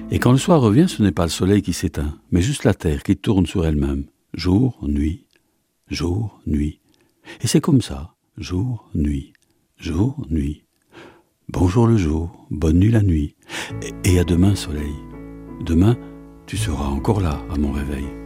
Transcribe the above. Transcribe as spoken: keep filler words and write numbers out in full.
Et quand le soir revient, ce n'est pas le soleil qui s'éteint, mais juste la terre qui tourne sur elle-même. Jour, nuit, jour, nuit. Et c'est comme ça, jour, nuit, jour, nuit. Bonjour le jour, bonne nuit la nuit. Et, et à demain, soleil. Demain, tu seras encore là à mon réveil.